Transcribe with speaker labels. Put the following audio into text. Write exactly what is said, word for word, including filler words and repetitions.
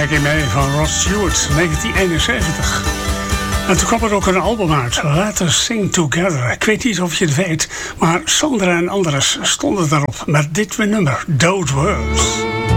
Speaker 1: Maggie May van Rod Stewart, negentien eenenzeventig. En toen kwam er ook een album uit, Let Us Sing Together. Ik weet niet of je het weet, maar Sandra en Andres stonden daarop met dit nummer, Those Words.